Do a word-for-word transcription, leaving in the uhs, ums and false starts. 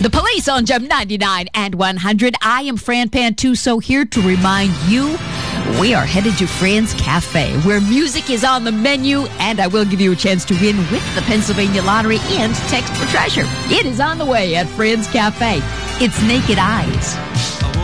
The Police on Gem ninety-nine and one hundred. I am Fran Pantuso, here to remind you we are headed to Fran's Cafe, where music is on the menu, and I will give you a chance to win with the Pennsylvania Lottery and Text for Treasure. It is on the way at Fran's Cafe. It's Naked Eyes.